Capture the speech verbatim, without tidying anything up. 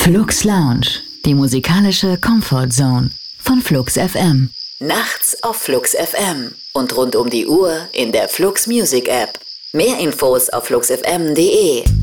Flux Lounge, die musikalische Comfort Zone von Flux F M. Nachts auf Flux F M und rund um die Uhr in der Flux Music App. Mehr Infos auf flux f m punkt d e.